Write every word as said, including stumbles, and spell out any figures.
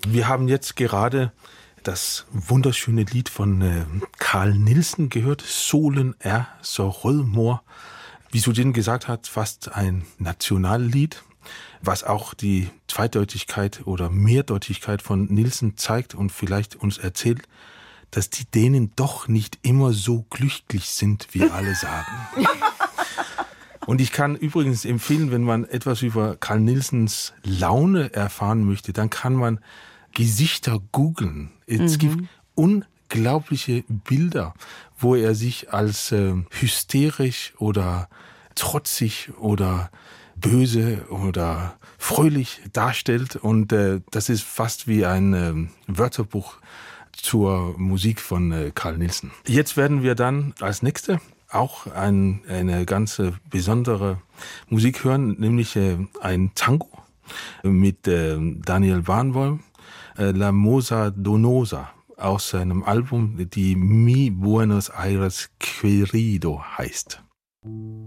Wir haben jetzt gerade das wunderschöne Lied von äh, Carl Nielsen gehört, Solen er så rødmor. Wie Sudin gesagt hat, fast ein Nationallied, was auch die Zweideutigkeit oder Mehrdeutigkeit von Nielsen zeigt und vielleicht uns erzählt, dass die Dänen doch nicht immer so glücklich sind, wie alle sagen. Und ich kann übrigens empfehlen, wenn man etwas über Carl Nielsens Laune erfahren möchte, dann kann man Gesichter googeln. Es mhm. gibt unglaubliche Bilder, wo er sich als äh, hysterisch oder trotzig oder böse oder fröhlich darstellt. Und äh, das ist fast wie ein äh, Wörterbuch zur Musik von äh, Carl Nielsen. Jetzt werden wir dann als Nächste auch ein, eine ganz besondere Musik hören, nämlich äh, ein Tango mit äh, Daniel Barenboim, äh, La Moza Donosa, aus seinem Album, die Mi Buenos Aires Querido heißt.